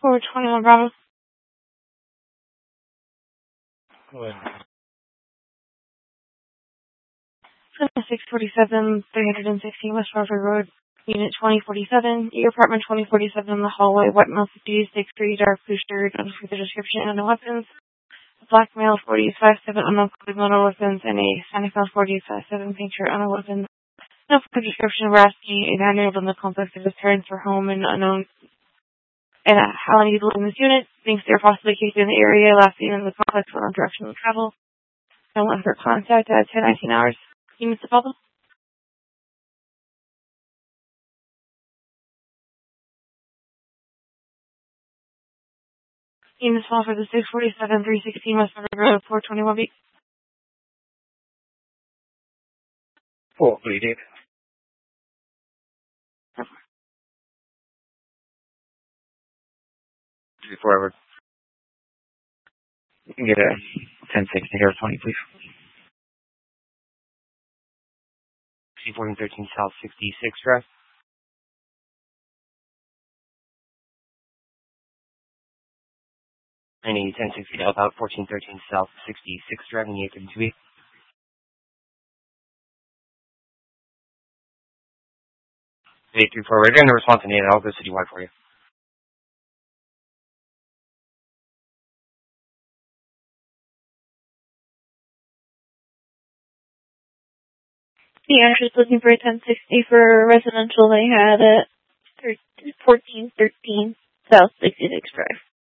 421 Bravo. Go ahead. 647, 316 West Crawford Road, Unit 2047, your apartment 2047 in the hallway, white male 56, dark blue shirt, unclear the description, unknown weapons. Black male 4057, unknown clothing, unknown weapons, and a Hispanic male 4057, pink shirt, unknown weapons. No clear description. We're asking a 9-year-old in the complex if his parents were home and unknown, and how many people in this unit, thinks they're possibly cased in the area, last seen in the complex for on direction of travel. No one for contact at 10-19 hours. You missed the problem? You missed call for the 647, 316 West River Road, 421 B. What do you do? Forever. You can get a 1060 here, 20, please. C1413 South 66 Drive. I need 1060 about 1413 South 66 Drive in the 832B. 834 right there, and the response in 8. I'll go citywide for you. The answer is looking for a 1060 for residential they had at 1413 South 66 Drive.